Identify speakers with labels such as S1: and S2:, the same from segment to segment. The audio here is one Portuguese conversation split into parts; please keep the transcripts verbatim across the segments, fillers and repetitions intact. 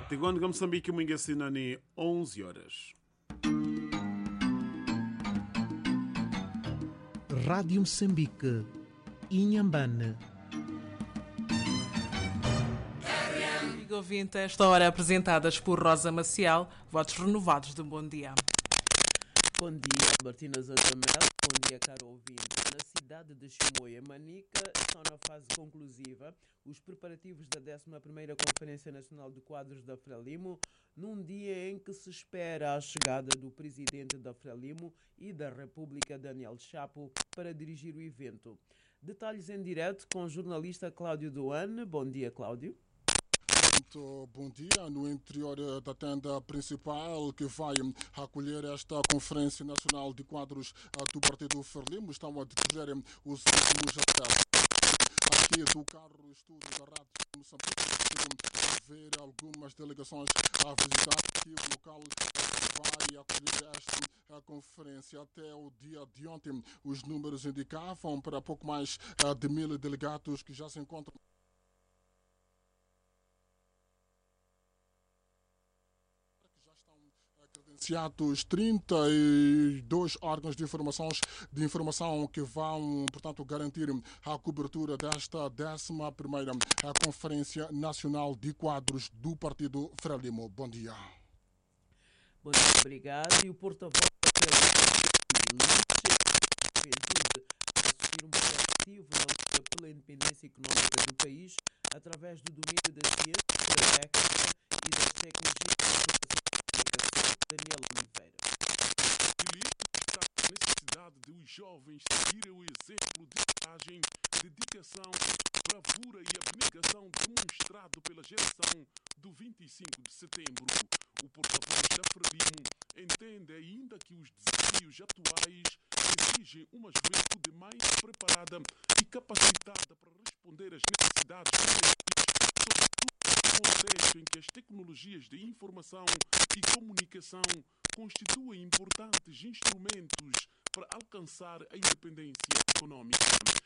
S1: Tigoni Moçambique Mungacinani, onze horas.
S2: Rádio Moçambique, Inhambane.
S3: Amigo ouvinte, a esta hora apresentadas por Rosa Maciel, votos renovados de um bom dia.
S4: Bom dia, Martina Zantamel. Bom dia, caro ouvinte. Na cidade de Chimoio, Manica, estão na fase conclusiva os preparativos da décima primeira Conferência Nacional de Quadros da Frelimo, num dia em que se espera a chegada do presidente da Frelimo e da República, Daniel Chapo, para dirigir o evento. Detalhes em direto com o jornalista Cláudio Doane. Bom dia, Cláudio.
S5: Muito bom dia. No interior da tenda principal que vai acolher esta Conferência Nacional de Quadros do Partido Frelimo estão a decorrer os últimos acessos. Aqui do carro estudo da Rádio Moçambique, ver algumas delegações a visitar aqui o local que vai acolher esta conferência. Até o dia de ontem, os números indicavam para pouco mais de mil delegados que já se encontram credenciados trinta e dois órgãos de informações de informação que vão, portanto, garantir a cobertura desta décima primeira Conferência Nacional de Quadros do Partido Frelimo. Bom dia.
S4: Bom dia, obrigado. E o porta-voz da Juventude assistir um processo ativo na luta pela independência econômica do país através do domínio da ciência, da técnica e das tecnologias. Daniel Oliveira.
S1: Filipe está a necessidade de os jovens seguirem o exemplo de coragem, dedicação, bravura e abnegação demonstrado pela geração do vinte e cinco de setembro. O porta-voz da Frelimo entende ainda que os desafios atuais exigem uma juventude mais preparada e capacitada para responder às necessidades do país, sobretudo no contexto em que as tecnologias de informação e comunicação constituem importantes instrumentos para alcançar a independência econômica.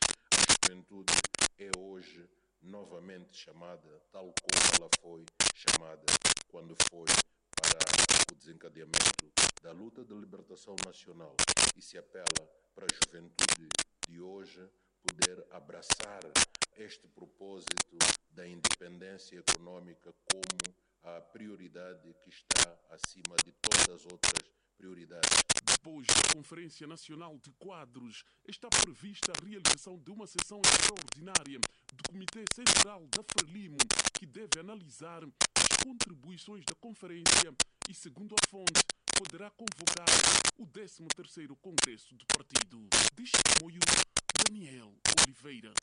S6: A juventude é hoje novamente chamada, tal como ela foi chamada quando foi para o desencadeamento da luta de libertação nacional, e se apela para a juventude de hoje poder abraçar este propósito da independência econômica como a prioridade que está acima de todas as outras prioridades.
S1: Depois da Conferência Nacional de Quadros, está prevista a realização de uma sessão extraordinária do Comitê Central da Frelimo, que deve analisar as contribuições da conferência e, segundo a fonte, poderá convocar o décimo terceiro Congresso do Partido. De Chimoio, Daniel Oliveira.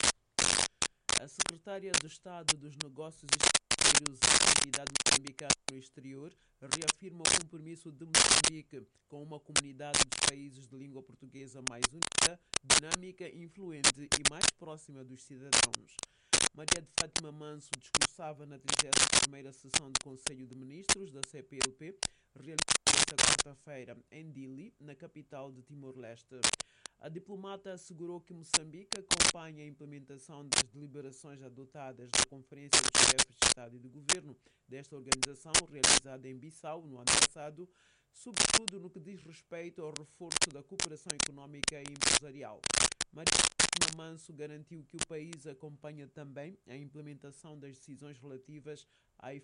S4: A secretária de Estado dos Negócios Estrangeiros e Comunidade Moçambicana no Exterior reafirma o compromisso de Moçambique com uma comunidade dos países de língua portuguesa mais unida, dinâmica, influente e mais próxima dos cidadãos. Maria de Fátima Manso discursava na trigésima primeira sessão do Conselho de Ministros da C P L P, realizada esta quarta-feira em Dili, na capital de Timor-Leste. A diplomata assegurou que Moçambique acompanha a implementação das deliberações adotadas na Conferência dos Chefes de Estado e de Governo desta organização, realizada em Bissau no ano passado, sobretudo no que diz respeito ao reforço da cooperação econômica e empresarial. Maria Manso garantiu que o país acompanha também a implementação das decisões relativas à